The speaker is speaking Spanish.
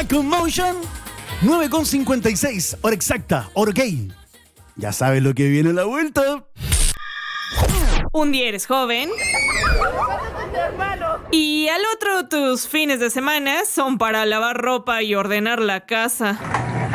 Locomotion. 9:56, hora exacta, hora ok. Ya sabes lo que viene a la vuelta. Un día eres joven y al otro tus fines de semana son para lavar ropa y ordenar la casa.